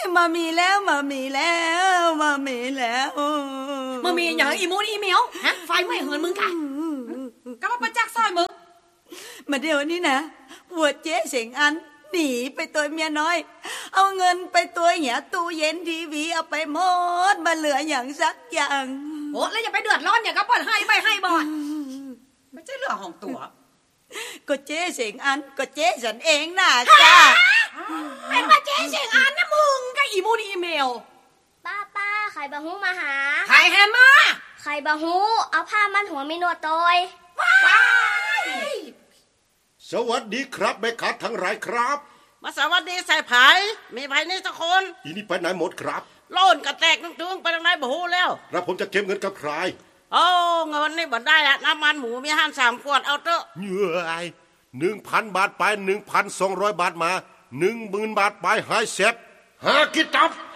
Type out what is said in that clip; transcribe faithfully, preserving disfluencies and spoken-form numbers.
มามีแล้วมามีแล้วมามีแล้วมามีอย่างอีมูนอีเมียวฮะไฟไม่เหินมึงค่ะก็มาประจักษ์ซอยมึงมาเดี๋ยวนี้นะผัวเจ๊เสียงอันหนีไปตัวเมียน้อยเอาเงินไปตัวเหี่ยตู้เย็นทีวีเอาไปหมดมาเหลืออย่างสักอย่างโอ้แล้วอย่าไปเดือดร้อนอย่างก็ปล่อยให้ไปให้บ่อยไม่ใช่เรื่องของตัวก็เจ๊เสียงอันก็เจ๊ฉันเองน่ะจ้าเป็นมาเจ๊เสียงอันนะมึงกับอีมูนอีเมลป้าป้าไข่บะฮูมาหาไข่แฮมมาไข่บะฮูเอาผ้ามันหัวมีหนวดตอยว้ายสวัสดีครับแม่ค้าทั้งหลายครับมาสวัสดีใส่ไผ่มีไผ่นี่สักคนอีนี่ไปไหนหมดครับโล่นกระแตกนึงถึงไปทางไหนบ่ฮู้แล้วแล้วผมจะเก็บเงินกับใครโอ้เงินนี่บ่ได้อะน้ำมันหมูมีห้าสามขวดเอาเถอะเหนื่อยหนึ่งพันบาทไปหนึ่งพันสองร้อยบาทมาหนึ่งหมื่นบาทไปให้เสร็จหากินจับ